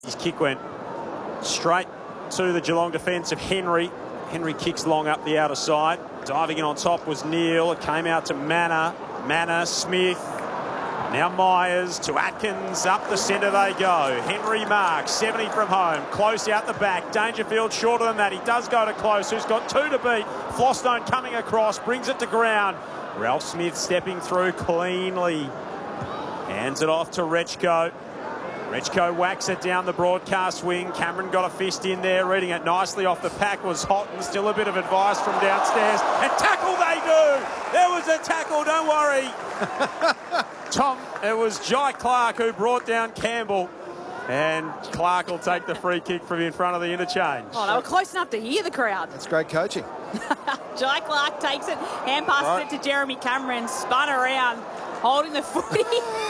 His kick went straight to the Geelong defence of Henry. Henry kicks long up the outer side. Diving in on top was Neal. It came out to Manor. Manor, Smith. Now Myers to Atkins. Up the centre they go. Henry marks. 70 from home. Close out the back. Dangerfield shorter than that. He does go to Close, who's got 2 to beat. Flostone coming across. Brings it to ground. Ralph Smith stepping through cleanly. Hands it off to Rechko. Rechko whacks it down the broadcast wing. Cameron got a fist in there, reading it nicely off the pack was Houghton. Still a bit of advice from downstairs. And tackle they do! There was a tackle, don't worry. Tom, it was Jai Clark who brought down Campbell. And Clark will take the free kick from in front of the interchange. Oh, they were close enough to hear the crowd. That's great coaching. Jai Clark takes it, hand passes it to Jeremy Cameron, spun around, holding the footy.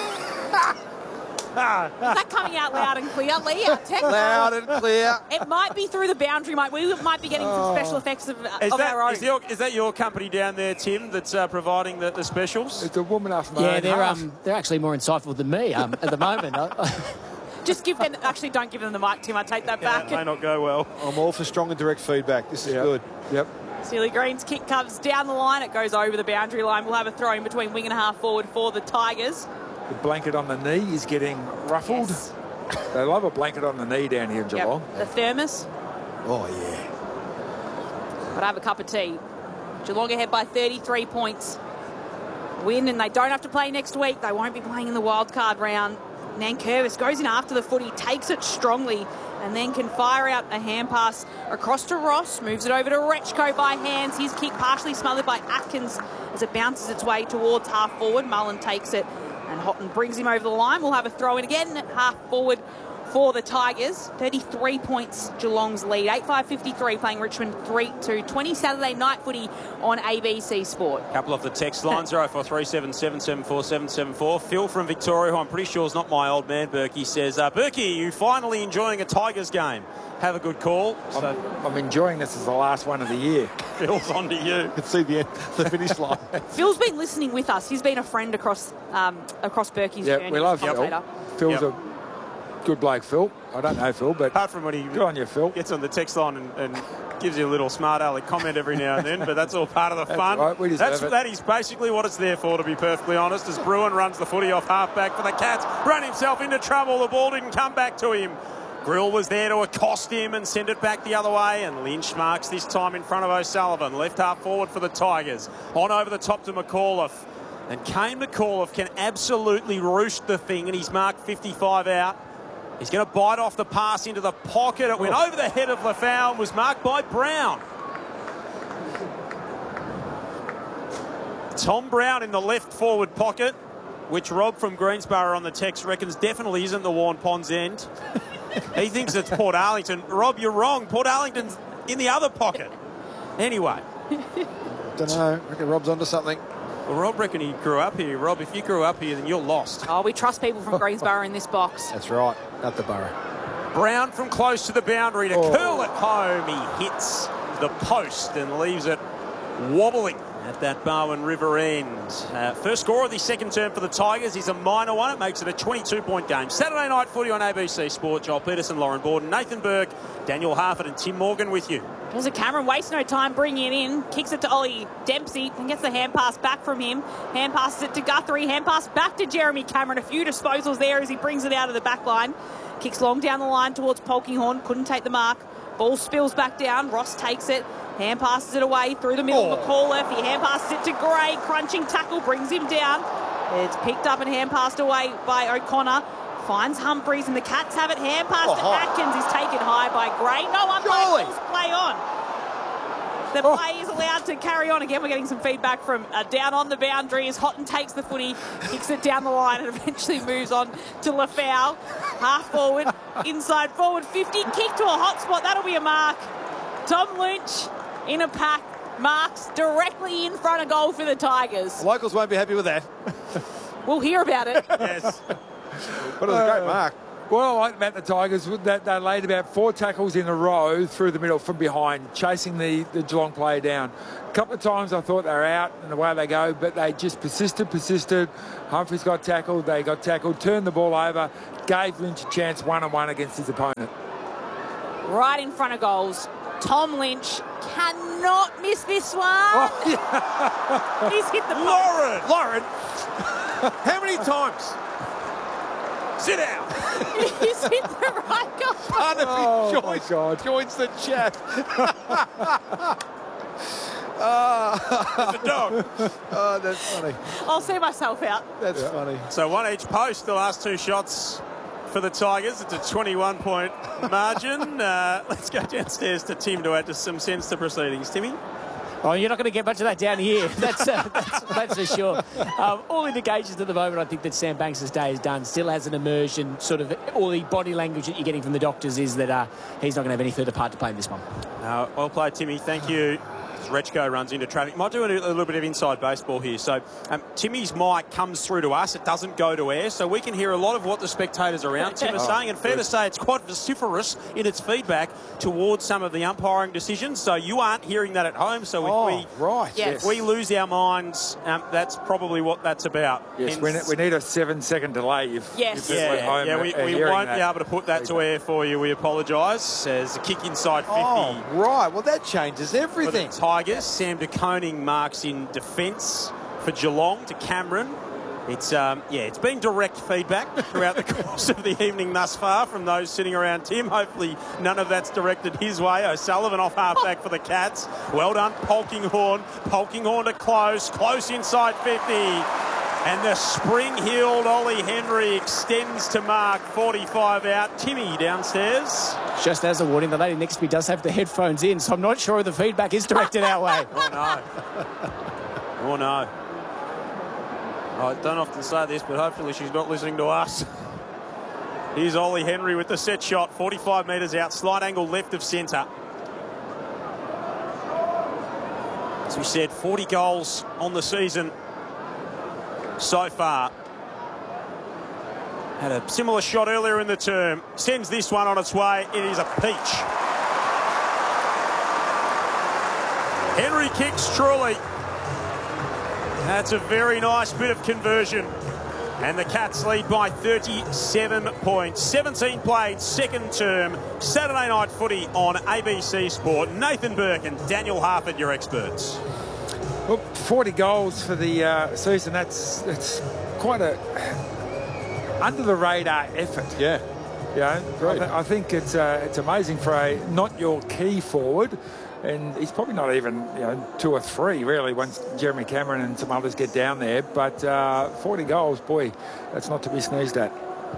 Is that coming out loud and clear? Lee, our tech. Loud and clear. It might be through the boundary, mate. We might be getting some special effects of our own. Is that your company down there, Tim, that's providing the specials? It's a woman off my they're actually more insightful than me at the moment. Just give them. Actually, don't give them the mic, Tim. I take that back. It may not go well. I'm all for strong and direct feedback. This is good. Yep. Sealy Green's kick comes down the line. It goes over the boundary line. We'll have a throw in between wing and half forward for the Tigers. The blanket on the knee is getting ruffled. Yes. They love a blanket on the knee down here in Geelong. Yep. The thermos. Oh, yeah. But have a cup of tea. Geelong ahead by 33 points. Win, and they don't have to play next week. They won't be playing in the wildcard round. Nankervis goes in after the footy, takes it strongly, and then can fire out a hand pass across to Ross. Moves it over to Rechko by hands. His kick partially smothered by Atkins as it bounces its way towards half forward. Mullen takes it, and Houghton brings him over the line. We'll have a throw in again at half forward for the Tigers. 33 points Geelong's lead. 8-5-53 playing Richmond 3-2. 20 Saturday night footy on ABC Sport. A couple of the text lines, 0437 774 774. Phil from Victoria, who I'm pretty sure is not my old man, Berkey, says, Berkey, you finally enjoying a Tigers game? Have a good call. I'm enjoying this as the last one of the year. Phil's on to you. You can see the finish line. Phil's been listening with us. He's been a friend across Berkey's journey. Yeah, we love Phil. Phil's a good bloke, Phil. I don't know Phil, but apart from when he good on you, Phil. Gets on the text line and gives you a little smart aleck comment every now and then, but that's all part of the fun. Right, we deserve it. That is basically what it's there for, to be perfectly honest, as Bruin runs the footy off half-back for the Cats. Run himself into trouble. The ball didn't come back to him. Grill was there to accost him and send it back the other way, and Lynch marks this time in front of O'Sullivan. Left half forward for the Tigers. On over the top to McAuliffe. And Kane McAuliffe can absolutely roost the thing, and he's marked 55 out. He's going to bite off the pass into the pocket. It went over the head of Lafau and was marked by Brown. Tom Brown in the left forward pocket, which Rob from Greensborough on the text reckons definitely isn't the Warren Ponds end. He thinks it's Port Arlington. Rob, you're wrong. Port Arlington's in the other pocket. Anyway. Don't know. I reckon Rob's onto something. Well, Rob reckon he grew up here. Rob, if you grew up here, then you're lost. Oh, we trust people from Greensborough in this box. That's right. At the borough. Brown from close to the boundary to curl it home. He hits the post and leaves it wobbling at that Barwon River end. First score of the second term for the Tigers is a minor one. It makes it a 22-point game. Saturday night footy on ABC Sport. Joel Peterson, Lauren Borden, Nathan Burke, Daniel Harford and Tim Morgan with you. There's a Cameron, wastes no time bringing it in, kicks it to Ollie Dempsey and gets the hand pass back from him. Hand passes it to Guthrie, hand pass back to Jeremy Cameron. A few disposals there as he brings it out of the back line. Kicks long down the line towards Polkinghorne, couldn't take the mark. Ball spills back down, Ross takes it. Hand passes it away through the middle. McAuliffe, he hand passes it to Gray. Crunching tackle brings him down. It's picked up and hand passed away by O'Connor. Finds Humphreys and the Cats have it. Hand pass to Atkins. He's taken high by Gray. No umpire calls play on. The play is allowed to carry on. Again, we're getting some feedback from down on the boundary as Houghton takes the footy, kicks it down the line and eventually moves on to Lafau. Half forward, inside forward 50. Kick to a hot spot. That'll be a mark. Tom Lynch in a pack. Marks directly in front of goal for the Tigers. The locals won't be happy with that. We'll hear about it. Yes. But it was a great mark. What I like about the Tigers was that they laid about 4 tackles in a row through the middle from behind, chasing the Geelong player down. A couple of times I thought they were out and away they go, but they just persisted. Humphries got tackled, they got tackled, turned the ball over, gave Lynch a chance 1-on-1 against his opponent. Right in front of goals. Tom Lynch cannot miss this one. Oh, yeah. He's hit the post. Lauren, how many times? Sit down. He's hit the right goal. Oh, my God. Joins the chat. The dog. Oh, that's funny. I'll see myself out. That's funny. So one each post, the last 2 shots for the Tigers. It's a 21-point margin. Let's go downstairs to Tim to add to some sense to proceedings. Timmy? Oh, you're not going to get much of that down here. That's for sure. All indications at the moment, I think that Sam Banks' day is done. Still hasn't emerged, and sort of all the body language that you're getting from the doctors is that he's not going to have any further part to play in this one. Well played, Timmy. Thank you. Rechko runs into traffic. Might do a little bit of inside baseball here. So Timmy's mic comes through to us. It doesn't go to air, so we can hear a lot of what the spectators around Tim are saying. And fair to say, it's quite vociferous in its feedback towards some of the umpiring decisions. So you aren't hearing that at home. So if we lose our minds, that's probably what that's about. Yes, we need a 7-second delay. We won't be able to put that to air for you. We apologise. There's a kick inside 50. Oh, right. Well, that changes everything. Tigers. Sam De Koning marks in defence for Geelong to Cameron. It's been direct feedback throughout the course of the evening thus far from those sitting around Tim. Hopefully none of that's directed his way. O'Sullivan off half-back for the Cats. Well done, Polkinghorne. Polkinghorne to close inside 50. And the spring-heeled Ollie Henry extends to mark 45 out. Timmy downstairs. Just as a warning, the lady next to me does have the headphones in, so I'm not sure the feedback is directed our way. Oh, no. I don't often say this, but hopefully she's not listening to us. Here's Ollie Henry with the set shot, 45 metres out, slight angle left of centre. As we said, 40 goals on the season so far. Had a similar shot earlier in the term. Sends this one on its way. It is a peach. Henry kicks truly. That's a very nice bit of conversion. And the Cats lead by 37 points. 17 played, second term. Saturday night footy on ABC Sport. Nathan Burke and Daniel Harford, your experts. Well, 40 goals for the season. That's quite a under-the-radar effort. Yeah. Great. I think it's amazing for a not your key forward, and he's probably not even 2 or 3 really once Jeremy Cameron and some others get down there. But 40 goals, boy, that's not to be sneezed at.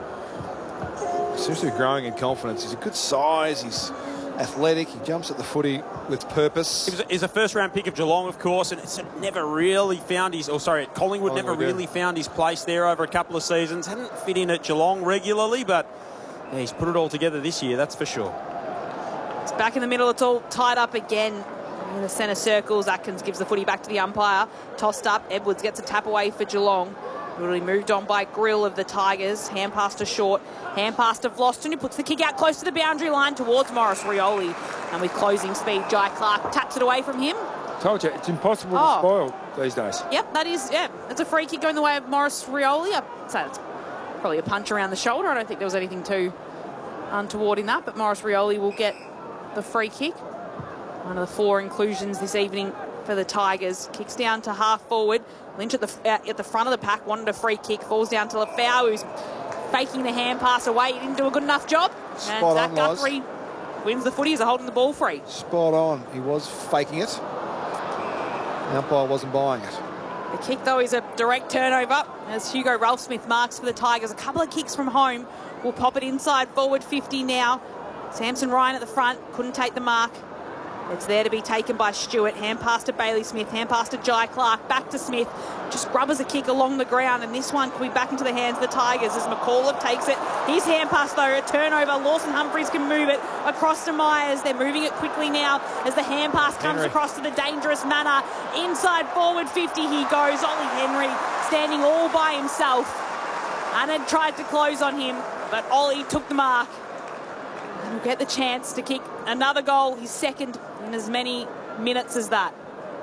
Seems to be growing in confidence. He's a good size. He's athletic. He jumps at the footy with purpose. He's a first-round pick of Geelong, of course, and it's never really found his... Collingwood never really found his place there over a couple of seasons. Hadn't fit in at Geelong regularly, but he's put it all together this year, that's for sure. It's back in the middle. It's all tied up again in the centre circles. Atkins gives the footy back to the umpire. Tossed up. Edwards gets a tap away for Geelong. Really moved on by Grill of the Tigers. Hand pass to Short. Hand pass to Vlosten, who puts the kick out close to the boundary line towards Morris Rioli. And with closing speed, Jai Clark taps it away from him. Told you, it's impossible to spoil these days. Yep, that is, it's a free kick going the way of Morris Rioli. I'd say it's probably a punch around the shoulder. I don't think there was anything too untoward in that, but Morris Rioli will get the free kick. One of the 4 inclusions this evening for the Tigers. Kicks down to half forward. Lynch at the front of the pack wanted a free kick. Falls down to Lafau, who's faking the hand pass away. He didn't do a good enough job. And Zach Guthrie wins the footy as they're holding the ball free. Spot on. He was faking it. The umpire wasn't buying it. The kick, though, is a direct turnover as Hugo Ralphsmith marks for the Tigers. A couple of kicks from home. We'll pop it inside forward 50 now. Samson Ryan at the front. Couldn't take the mark. It's there to be taken by Stewart. Hand pass to Bailey Smith. Hand pass to Jai Clark. Back to Smith. Just rubbers a kick along the ground. And this one could be back into the hands of the Tigers as McAuliffe takes it. His hand pass, though, a turnover. Lawson Humphries can move it across to Myers. They're moving it quickly now as the hand pass comes across to the dangerous Manor. Inside forward 50 he goes. Ollie Henry standing all by himself. And had tried to close on him. But Ollie took the mark and will get the chance to kick another goal, his second in as many minutes as that.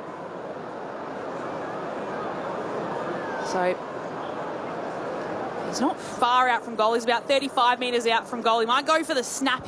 So he's not far out from goal. He's about 35 metres out from goal. He might go for the snap